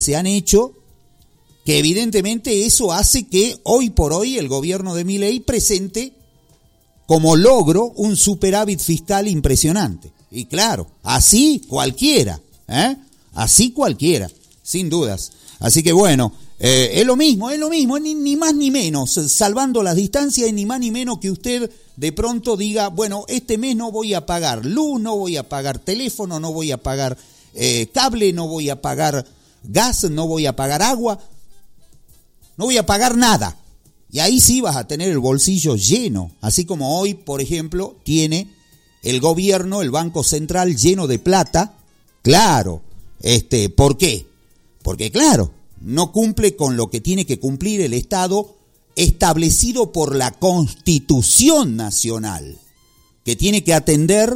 se han hecho, que evidentemente eso hace que hoy por hoy el gobierno de Milei presente como logro un superávit fiscal impresionante. Y claro, así cualquiera, así cualquiera, sin dudas. Así que bueno, es lo mismo, ni más ni menos, salvando las distancias, ni más ni menos que usted de pronto diga, bueno, este mes no voy a pagar luz, no voy a pagar teléfono, no voy a pagar cable, no voy a pagar gas, no voy a pagar agua, no voy a pagar nada. Y ahí sí vas a tener el bolsillo lleno, así como hoy, por ejemplo, tiene el gobierno, el Banco Central lleno de plata. Claro, ¿por qué? Porque claro, no cumple con lo que tiene que cumplir el Estado establecido por la Constitución Nacional, que tiene que atender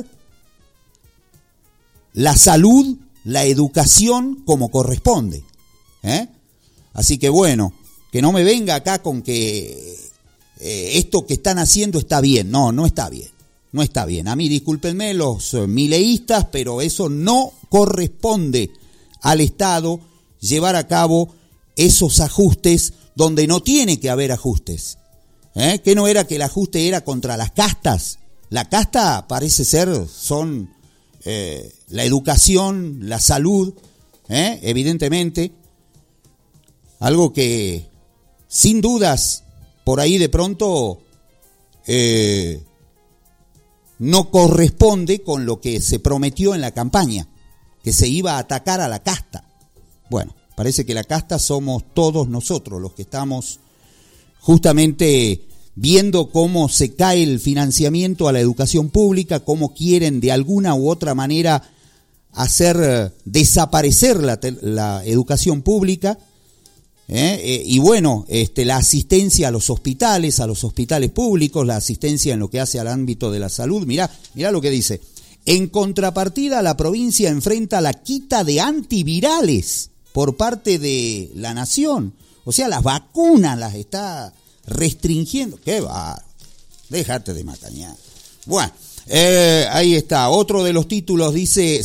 la salud, la educación como corresponde. Así que bueno, que no me venga acá con que esto que están haciendo está bien. No está bien. No está bien. A mí, discúlpenme los mileístas, pero eso no corresponde al Estado llevar a cabo esos ajustes donde no tiene que haber ajustes. Que no era que el ajuste era contra las castas. La casta parece ser, son la educación, la salud, evidentemente. Algo que, sin dudas, por ahí de pronto no corresponde con lo que se prometió en la campaña, que se iba a atacar a la casta. Bueno, parece que la casta somos todos nosotros, los que estamos justamente viendo cómo se cae el financiamiento a la educación pública, cómo quieren de alguna u otra manera hacer desaparecer la educación pública. Y bueno, la asistencia a los hospitales públicos, la asistencia en lo que hace al ámbito de la salud. Mirá lo que dice. En contrapartida, la provincia enfrenta la quita de antivirales por parte de la nación. O sea, las vacunas las está restringiendo. ¡Qué va! Déjate de macañar. Bueno, ahí está. Otro de los títulos dice,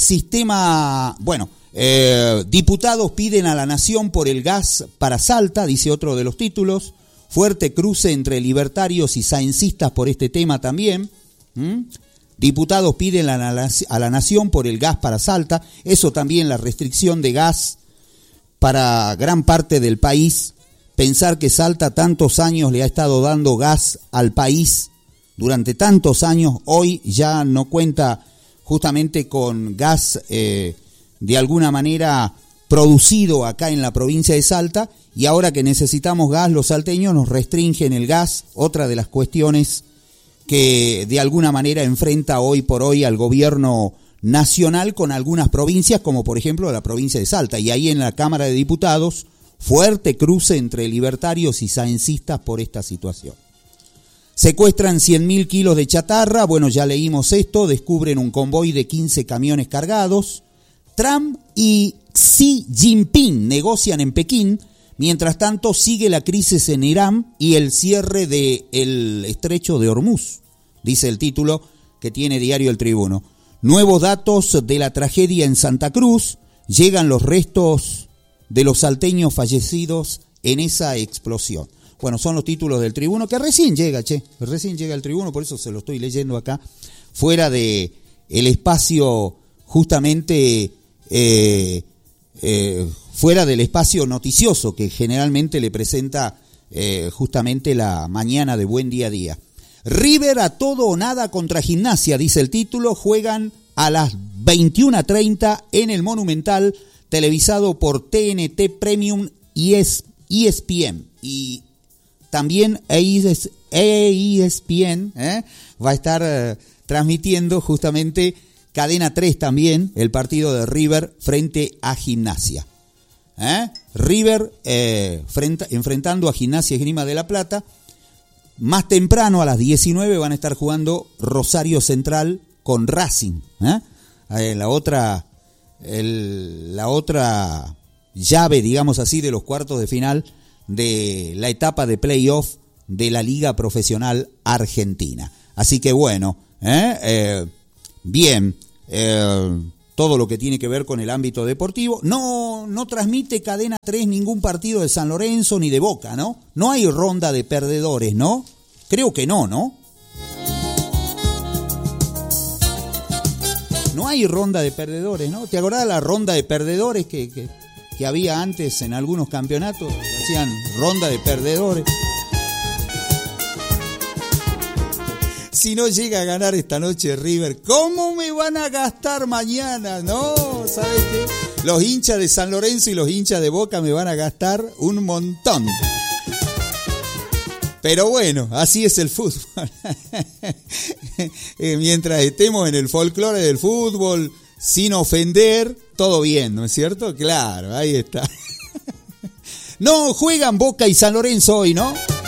diputados piden a la nación por el gas para Salta, dice otro de los títulos. Fuerte cruce entre libertarios y saencistas por este tema también. Diputados piden a la nación por el gas para Salta. Eso también, la restricción de gas para gran parte del país. Pensar que Salta tantos años le ha estado dando gas al país, durante tantos años, hoy ya no cuenta justamente con gas de alguna manera producido acá en la provincia de Salta, y ahora que necesitamos gas, los salteños nos restringen el gas, otra de las cuestiones que de alguna manera enfrenta hoy por hoy al gobierno nacional con algunas provincias, como por ejemplo la provincia de Salta, y ahí en la Cámara de Diputados, fuerte cruce entre libertarios y saencistas por esta situación. Secuestran 100.000 kilos de chatarra, bueno, ya leímos esto, descubren un convoy de 15 camiones cargados. Trump y Xi Jinping negocian en Pekín, mientras tanto sigue la crisis en Irán y el cierre del estrecho de Hormuz, dice el título que tiene Diario El Tribuno. Nuevos datos de la tragedia en Santa Cruz, llegan los restos de los salteños fallecidos en esa explosión. Bueno, son los títulos del Tribuno, que recién llega el Tribuno, por eso se lo estoy leyendo acá, fuera de el espacio justamente, fuera del espacio noticioso que generalmente le presenta justamente la mañana de Buen Día a Día. River a todo o nada contra Gimnasia, dice el título, juegan a las 21:30 en el Monumental, televisado por TNT Premium y ESPN. Y también ESPN va a estar transmitiendo justamente Cadena 3 también el partido de River frente a Gimnasia. River enfrentando a Gimnasia Esgrima de la Plata. Más temprano a las 19 van a estar jugando Rosario Central con Racing. La otra llave, digamos así, de los cuartos de final de la etapa de playoff de la Liga Profesional Argentina. Así que bueno, bien, todo lo que tiene que ver con el ámbito deportivo. No no transmite Cadena 3 ningún partido de San Lorenzo ni de Boca, ¿no? No hay ronda de perdedores, ¿no? Creo que no, ¿no? No hay ronda de perdedores, ¿no? ¿Te acordás de la ronda de perdedores que había antes en algunos campeonatos? Hacían ronda de perdedores. Si no llega a ganar esta noche River, ¿cómo me van a gastar mañana? No, ¿sabes qué? Los hinchas de San Lorenzo y los hinchas de Boca me van a gastar un montón. Pero bueno, así es el fútbol. Mientras estemos en el folclore del fútbol, sin ofender, todo bien, ¿no es cierto? Claro, ahí está. No juegan Boca y San Lorenzo hoy, ¿no?